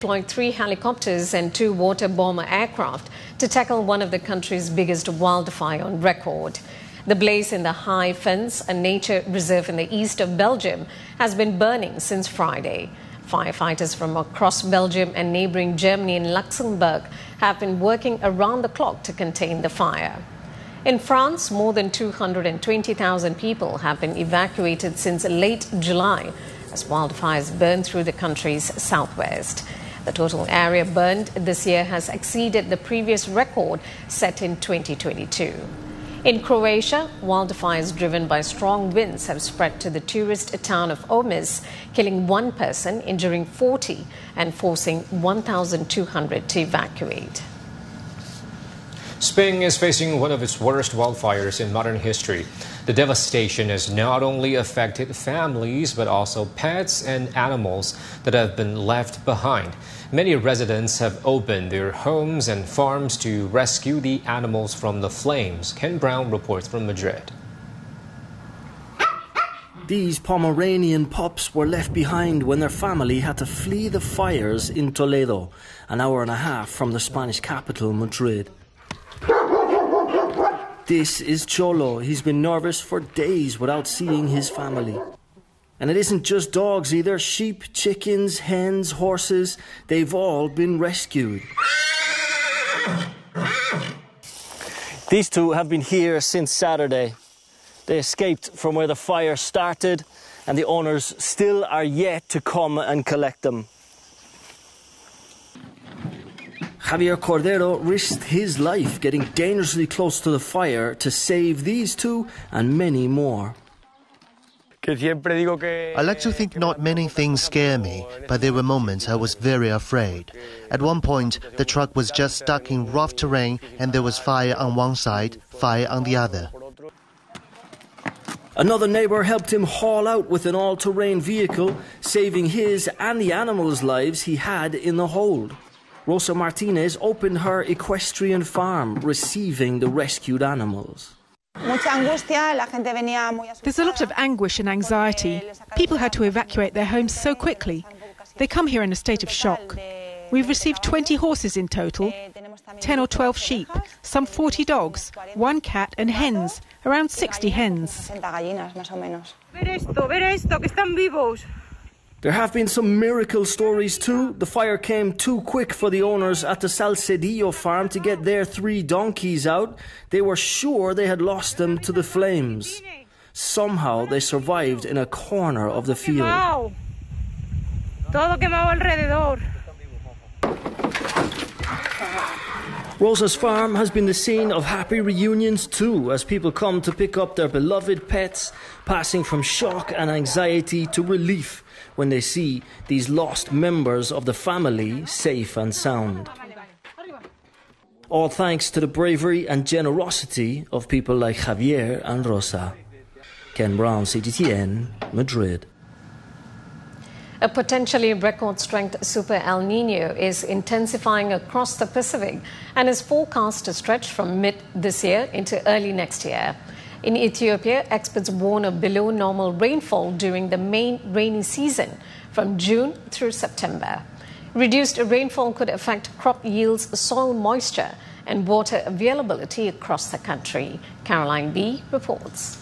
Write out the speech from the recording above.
Deployed 3 helicopters and 2 water bomber aircraft to tackle one of the country's biggest wildfire on record. The blaze in the High Fens, a nature reserve in the east of Belgium, has been burning since Friday. Firefighters from across Belgium and neighboring Germany and Luxembourg have been working around the clock to contain the fire. In France, more than 220,000 people have been evacuated since late July as wildfires burn through the country's southwest. The total area burned this year has exceeded the previous record set in 2022. In Croatia, wildfires driven by strong winds have spread to the tourist town of Omiš, killing 1 person, injuring 40, and forcing 1,200 to evacuate. Spain is facing one of its worst wildfires in modern history. The devastation has not only affected families, but also pets and animals that have been left behind. Many residents have opened their homes and farms to rescue the animals from the flames. Ken Brown reports from Madrid. These Pomeranian pups were left behind when their family had to flee the fires in Toledo, an hour and a half from the Spanish capital, Madrid. This is Cholo. He's been nervous for days without seeing his family. And it isn't just dogs either. Sheep, chickens, hens, horses, they've all been rescued. These two have been here since Saturday. They escaped from where the fire started, and the owners still are yet to come and collect them. Javier Cordero risked his life getting dangerously close to the fire to save these two and many more. I like to think not many things scare me, but there were moments I was very afraid. At one point, the truck was just stuck in rough terrain and there was fire on one side, fire on the other. Another neighbour helped him haul out with an all-terrain vehicle, saving his and the animals' lives he had in the hold. Rosa Martinez opened her equestrian farm, receiving the rescued animals. There's a lot of anguish and anxiety. People had to evacuate their homes so quickly. They come here in a state of shock. We've received 20 horses in total, 10 or 12 sheep, some 40 dogs, 1 cat and hens, around 60 hens. There have been some miracle stories too. The fire came too quick for the owners at the Salcedillo farm to get their 3 donkeys out. They were sure they had lost them to the flames. Somehow they survived in a corner of the field. Rosa's farm has been the scene of happy reunions too, as people come to pick up their beloved pets, passing from shock and anxiety to relief when they see these lost members of the family safe and sound. All thanks to the bravery and generosity of people like Javier and Rosa. Ken Brown, CGTN, Madrid. A potentially record-strength Super El Niño is intensifying across the Pacific and is forecast to stretch from mid this year into early next year. In Ethiopia, experts warn of below-normal rainfall during the main rainy season from June through September. Reduced rainfall could affect crop yields, soil moisture, and water availability across the country. Caroline B. reports.